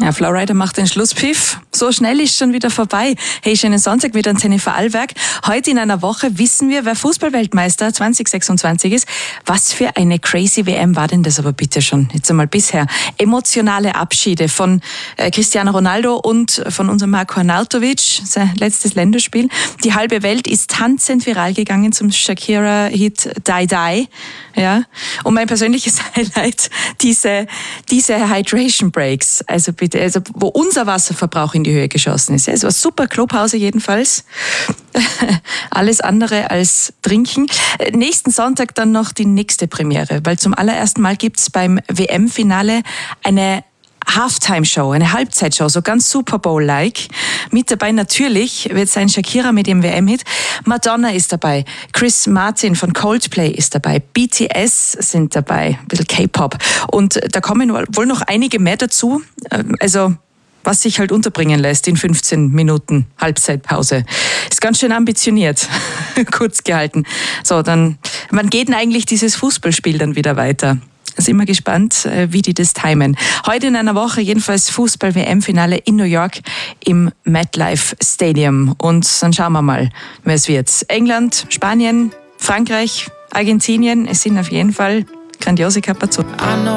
Ja, Flowrider macht den Schlusspfiff. So schnell ist schon wieder vorbei. Hey, schönen Sonntag mit Antenne Vorarlberg. Heute in einer Woche wissen wir, wer Fußballweltmeister 2026 ist. Was für eine crazy WM war denn das aber bitte schon? Jetzt einmal bisher. Emotionale Abschiede von Cristiano Ronaldo und von unserem Marko Arnautovic, sein letztes Länderspiel. Die halbe Welt ist tanzend viral gegangen zum Shakira-Hit Die Die. Ja. Und mein persönliches Highlight, diese Hydration Breaks. Also bitte, wo unser Wasserverbrauch in die Höhe geschossen ist. Es war super, Klopause jedenfalls. Alles andere als trinken. Nächsten Sonntag dann noch die nächste Premiere, weil zum allerersten Mal gibt's beim WM-Finale eine Halftime-Show, eine Halbzeitshow, so ganz Super Bowl-like. Mit dabei natürlich wird sein Shakira mit ihrem WM-Hit. Madonna ist dabei, Chris Martin von Coldplay ist dabei, BTS sind dabei, ein bisschen K-Pop. Und da kommen wohl noch einige mehr dazu. Also was sich halt unterbringen lässt in 15 Minuten Halbzeitpause. Ist ganz schön ambitioniert, kurz gehalten. So, wann geht denn eigentlich dieses Fußballspiel dann wieder weiter? Sind wir gespannt, wie die das timen. Heute in einer Woche jedenfalls Fußball-WM-Finale in New York im MetLife Stadium. Und dann schauen wir mal, wer es wird. England, Spanien, Frankreich, Argentinien. Es sind auf jeden Fall grandiose Kapazitäten.